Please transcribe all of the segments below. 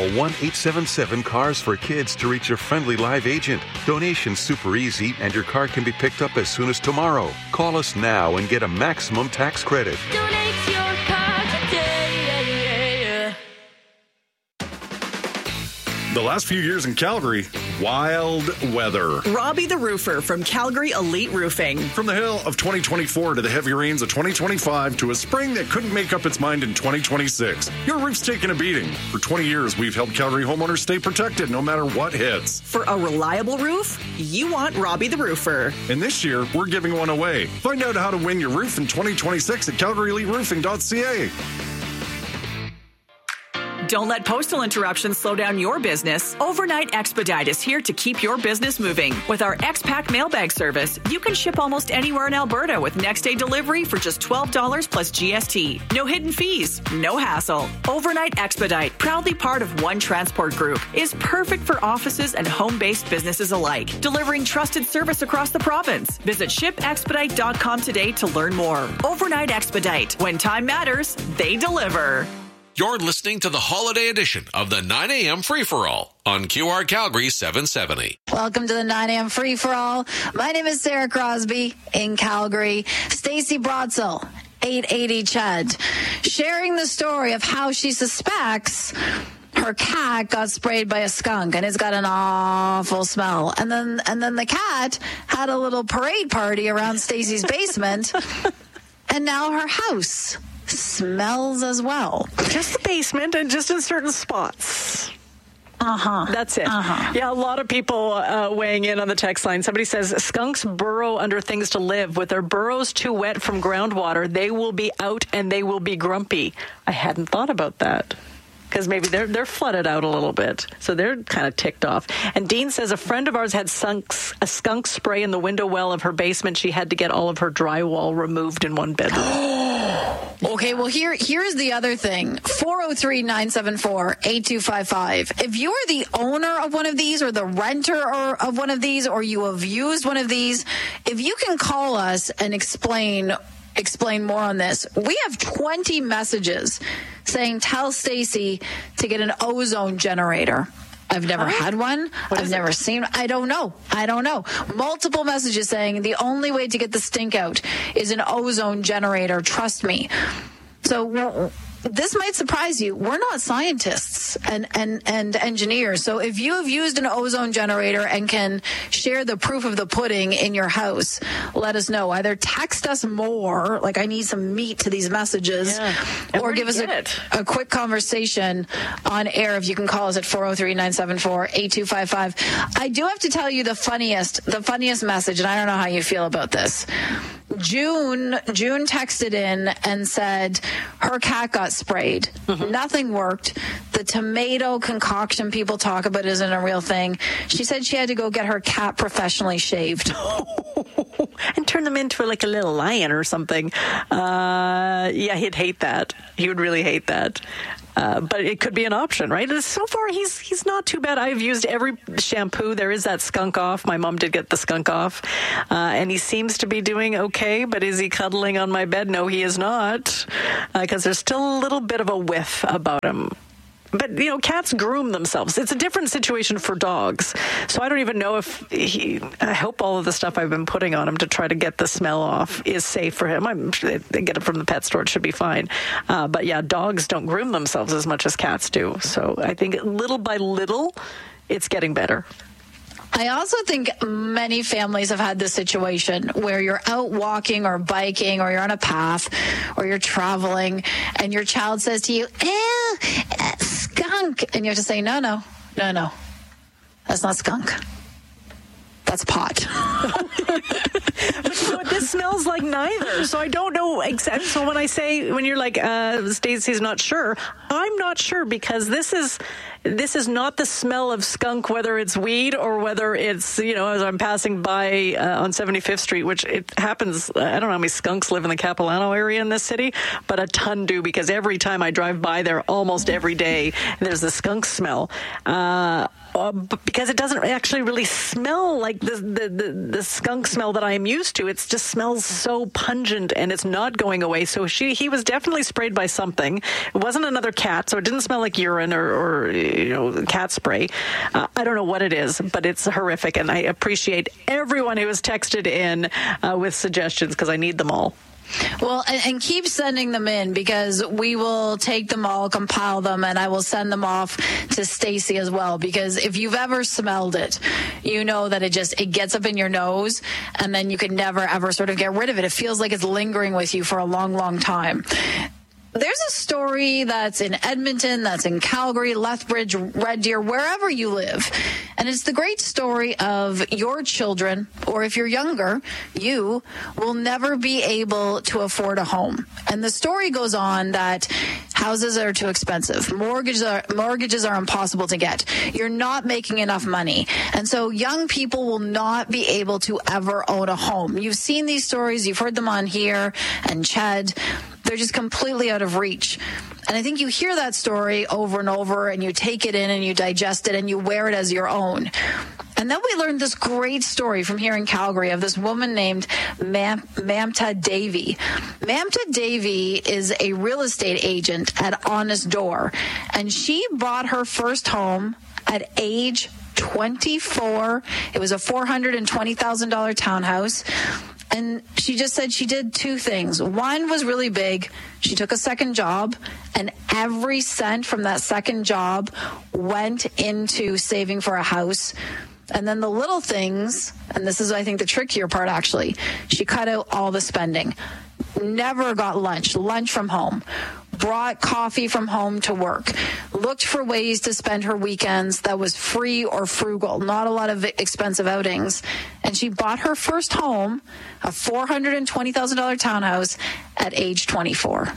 Call 1-877-CARS-FOR-KIDS to reach a friendly live agent. Donation's super easy, and your car can be picked up as soon as tomorrow. Call us now and get a maximum tax credit. Donate your car today. The last few years in Calgary, wild weather. Robbie the Roofer from Calgary Elite Roofing. From the hail of 2024 to the heavy rains of 2025 to a spring that couldn't make up its mind in 2026, your roof's taken a beating. For 20 years, we've helped Calgary homeowners stay protected no matter what hits. For a reliable roof, you want Robbie the Roofer. And this year, we're giving one away. Find out how to win your roof in 2026 at calgaryeliteroofing.ca. Don't let postal interruptions slow down your business. Overnight Expedite is here to keep your business moving. With our X-Pack mailbag service, you can ship almost anywhere in Alberta with next-day delivery for just $12 plus GST. No hidden fees, no hassle. Overnight Expedite, proudly part of One Transport Group, is perfect for offices and home-based businesses alike, delivering trusted service across the province. Visit shipexpedite.com today to learn more. Overnight Expedite. When time matters, they deliver. You're listening to the holiday edition of the 9 a.m. Free-For-All on QR Calgary 770. Welcome to the 9 a.m. Free-For-All. My name is Sarah Crosby in Calgary. Stacey Brodsell, 880 Chad, sharing the story of how she suspects her cat got sprayed by a skunk, and it's got an awful smell. And then the cat had a little parade party around Stacey's basement, and now her house smells as well. Just the basement and just in certain spots. That's it. Yeah, a lot of people weighing in on the text line. Somebody says skunks burrow under things to live. With their burrows too wet from groundwater, they will be out and they will be grumpy. I hadn't thought about that. Because maybe they're flooded out a little bit. So they're kind of ticked off. And Dean says a friend of ours had a skunk spray in the window well of her basement. She had to get all of her drywall removed in one bedroom. Okay, well, here's the other thing. 403-974-8255. If you are the owner of one of these or the renter of one of these, or you have used one of these, if you can call us and explain more on this. We have 20 messages saying, tell Stacey to get an ozone generator. I've never had one. I've never seen. I don't know. Multiple messages saying the only way to get the stink out is an ozone generator. Trust me. So this might surprise you. We're not scientists and engineers. So if you have used an ozone generator and can share the proof of the pudding in your house, let us know. Either text us more, like I need some meat to these messages, or give us a quick conversation on air. If you can call us at 403-974-8255. I do have to tell you the funniest message, and I don't know how you feel about this. June texted in and said her cat got sprayed. Nothing worked. The tomato concoction people talk about isn't a real thing. She said she had to go get her cat professionally shaved. And turn them into like a little lion or something. Yeah, he'd hate that. He would really hate that. But it could be an option, right? So far, he's not too bad. I've used every shampoo. There is that skunk off. My mom did get the skunk off. And he seems to be doing okay. But is he cuddling on my bed? No, he is not. Because there's still a little bit of a whiff about him. But, cats groom themselves. It's a different situation for dogs. So I don't even know if I hope all of the stuff I've been putting on him to try to get the smell off is safe for him. They get it from the pet store. It should be fine. But yeah, dogs don't groom themselves as much as cats do. So I think little by little, it's getting better. I also think many families have had this situation where you're out walking or biking, or you're on a path, or you're traveling, and your child says to you, skunk. And you have to say, no. That's not skunk. That's pot. But this smells like neither. So I don't know exactly. So when you're like, Stacey's not sure, I'm not sure, because this is not the smell of skunk, whether it's weed or whether it's, as I'm passing by on 75th Street, which it happens. I don't know how many skunks live in the Capilano area in this city, but a ton do, because every time I drive by there almost every day, there's the skunk smell. Because it doesn't actually really smell like the skunk smell that I'm I'm used to. It just smells so pungent, and it's not going away. So he was definitely sprayed by something. It wasn't another cat, so it didn't smell like urine or cat spray. I don't know what it is, but it's horrific, and I appreciate everyone who has texted in with suggestions because I need them all. Well, and keep sending them in because we will take them all, compile them, and I will send them off to Stacy as well. Because if you've ever smelled it, you know that it gets up in your nose, and then you can never ever sort of get rid of it. It feels like it's lingering with you for a long, long time. There's a story that's in Edmonton, that's in Calgary, Lethbridge, Red Deer, wherever you live. And it's the great story of your children, or if you're younger, you will never be able to afford a home. And the story goes on that houses are too expensive. Mortgages are impossible to get. You're not making enough money. And so young people will not be able to ever own a home. You've seen these stories. You've heard them on here and Ched. They're just completely out of reach. And I think you hear that story over and over, and you take it in and you digest it and you wear it as your own. And then we learned this great story from here in Calgary of this woman named Mamta Devi. Mamta Devi is a real estate agent at Honest Door, and she bought her first home at age 24. It was a $420,000 townhouse. And she just said she did two things. One was really big. She took a second job, and every cent from that second job went into saving for a house. And then the little things, and this is, I think, the trickier part, actually, she cut out all the spending. Never got lunch from home. Brought coffee from home to work, looked for ways to spend her weekends that was free or frugal, not a lot of expensive outings. And she bought her first home, a $420,000 townhouse, at age 24.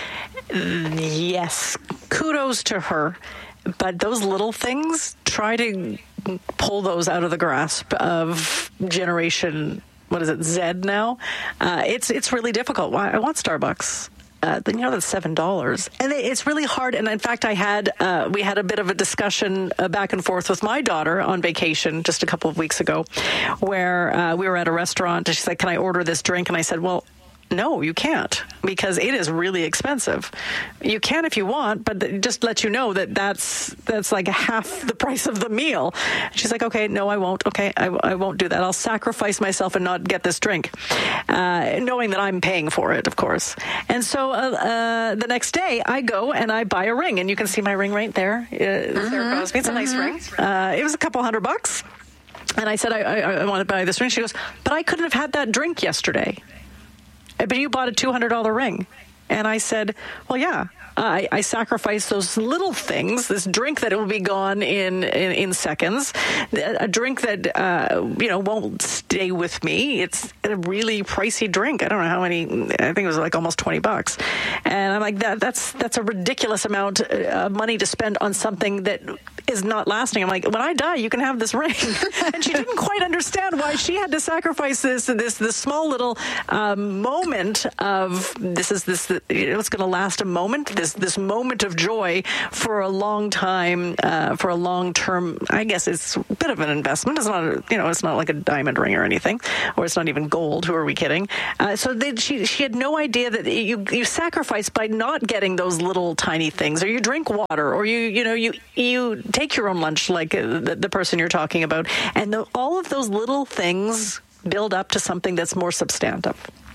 Yes, kudos to her. But those little things, try to pull those out of the grasp of generation, what is it, Z now? It's really difficult. I want Starbucks. That's $7, and it's really hard. And in fact, we had a bit of a discussion back and forth with my daughter on vacation just a couple of weeks ago, where we were at a restaurant, and she's like, "Can I order this drink?" And I said, "Well, no, you can't, because it is really expensive. You can if you want, but just let you know that's like half the price of the meal." She's like, "Okay, no, I won't. Okay, I won't do that. I'll sacrifice myself and not get this drink," knowing that I'm paying for it, of course. And so the next day, I go and I buy a ring, and you can see my ring right there. Sarah Cosby. It's a nice ring. It was a couple $100, and I said, I want to buy this ring. She goes, "But I couldn't have had that drink yesterday. But you bought a $200 ring." And I said, "Well, yeah, I sacrificed those little things, this drink that will be gone in seconds, a drink that, won't stay with me. It's a really pricey drink. I don't know how many, I think it was like almost $20. And I'm like, that's a ridiculous amount of money to spend on something that is not lasting. I'm like, when I die, you can have this ring." And she didn't quite understand why she had to sacrifice this small little moment of it's going to last a moment, this moment of joy for a long time, for a long term. I guess it's a bit of an investment. It's not, it's not like a diamond ring or anything, or it's not even gold. Who are we kidding? She had no idea that you sacrifice by not getting those little tiny things, or you drink water, or you take your own lunch, like the person you're talking about, and all of those little things build up to something that's more substantive.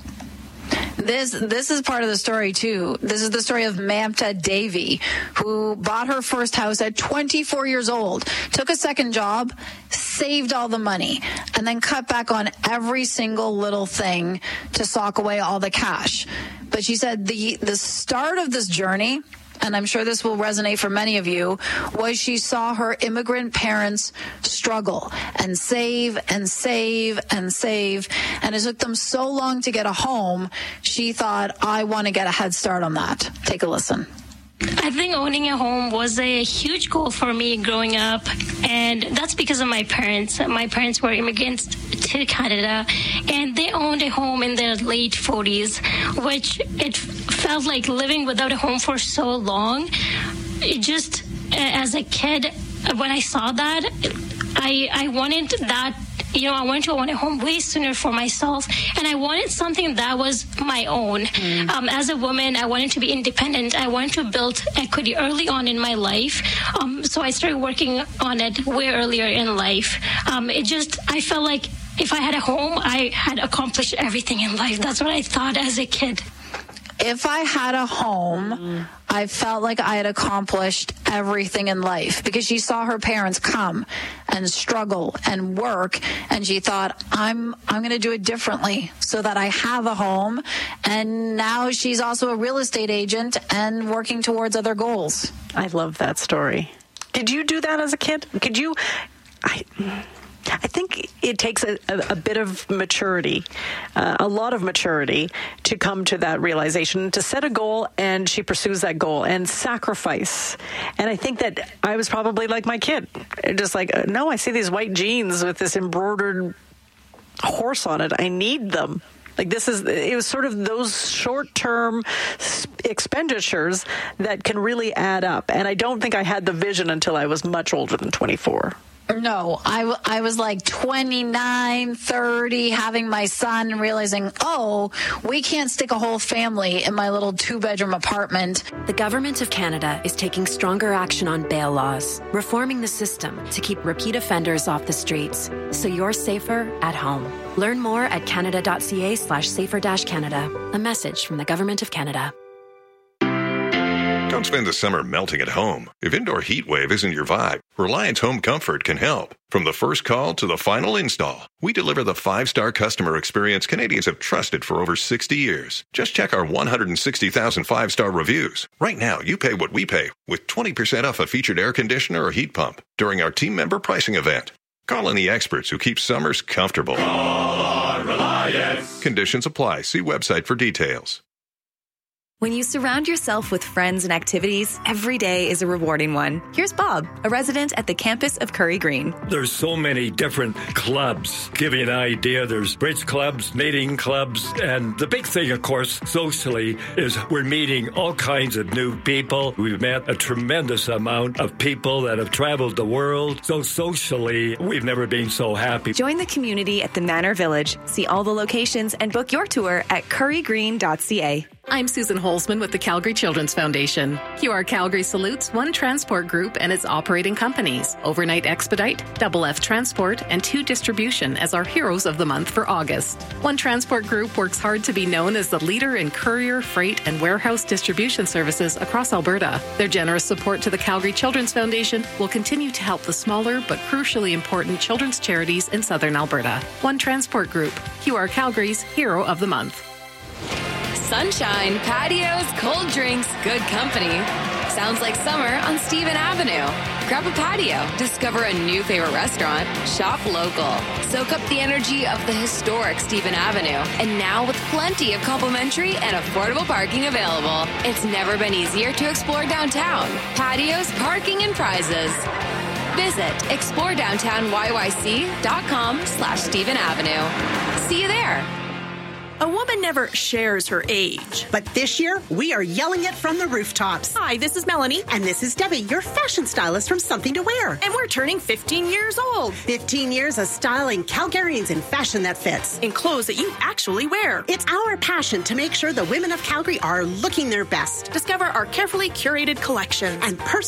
This is part of the story, too. This is the story of Mamta Devi, who bought her first house at 24 years old, took a second job, saved all the money, and then cut back on every single little thing to sock away all the cash. But she said the start of this journey, and I'm sure this will resonate for many of you, was she saw her immigrant parents struggle and save and save and save. And it took them so long to get a home, she thought, I want to get a head start on that. Take a listen. I think owning a home was a huge goal for me growing up, and that's because of my parents. My parents were immigrants to Canada, and they owned a home in their late 40s, which it felt like living without a home for so long. It just, as a kid, when I saw that, I wanted that I wanted to own a home way sooner for myself, and I wanted something that was my own. As a woman, I wanted to be independent. I wanted to build equity early on in my life, so I started working on it way earlier in life. I felt like if I had a home, I had accomplished everything in life. That's what I thought as a kid. If I had a home, I felt like I had accomplished everything in life, because she saw her parents come and struggle and work, and she thought, I'm going to do it differently so that I have a home. And now she's also a real estate agent and working towards other goals. I love that story. Did you do that as a kid? I think it takes a bit of maturity, a lot of maturity, to come to that realization, to set a goal, and she pursues that goal, and sacrifice. And I think that I was probably like my kid, just like, no, I see these white jeans with this embroidered horse on it. I need them. Like it was sort of those short-term expenditures that can really add up. And I don't think I had the vision until I was much older than 24. No, I was like 29, 30, having my son, and realizing, we can't stick a whole family in my little 2-bedroom apartment. The Government of Canada is taking stronger action on bail laws, reforming the system to keep repeat offenders off the streets, so you're safer at home. Learn more at canada.ca/safer-canada. A message from the Government of Canada. Don't spend the summer melting at home. If indoor heat wave isn't your vibe, Reliance Home Comfort can help. From the first call to the final install, we deliver the 5-star customer experience Canadians have trusted for over 60 years. Just check our 160,000 5-star reviews. Right now, you pay what we pay, with 20% off a featured air conditioner or heat pump during our team member pricing event. Call in the experts who keep summers comfortable. Call on Reliance. Conditions apply. See website for details. When you surround yourself with friends and activities, every day is a rewarding one. Here's Bob, a resident at the campus of Curry Green. There's so many different clubs. Give you an idea, there's bridge clubs, knitting clubs, and the big thing, of course, socially, is we're meeting all kinds of new people. We've met a tremendous amount of people that have traveled the world. So socially, we've never been so happy. Join the community at the Manor Village. See all the locations and book your tour at currygreen.ca. I'm Susan Holzman with the Calgary Children's Foundation. QR Calgary salutes One Transport Group and its operating companies, Overnight Expedite, Double F Transport, and 2 Distribution as our heroes of the month for August. One Transport Group works hard to be known as the leader in courier, freight, and warehouse distribution services across Alberta. Their generous support to the Calgary Children's Foundation will continue to help the smaller but crucially important children's charities in Southern Alberta. One Transport Group, QR Calgary's Hero of the Month. Sunshine, patios, cold drinks, good company. Sounds like summer on Stephen Avenue. Grab a patio, discover a new favorite restaurant, shop local. Soak up the energy of the historic Stephen Avenue. And now with plenty of complimentary and affordable parking available. It's never been easier to explore downtown. Patios, parking, and prizes. Visit exploredowntownyyc.com/Stephen Avenue. See you there. A woman never shares her age. But this year, we are yelling it from the rooftops. Hi, this is Melanie. And this is Debbie, your fashion stylist from Something to Wear. And we're turning 15 years old. 15 years of styling Calgarians in fashion that fits. In clothes that you actually wear. It's our passion to make sure the women of Calgary are looking their best. Discover our carefully curated collection. And